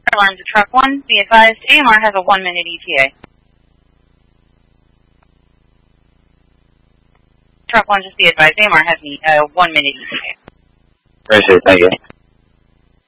alarm to Truck 1. Be advised, AMR has a 1-minute ETA. Truck 1, just be advised, AMR has a 1-minute ETA. Appreciate it, thank you.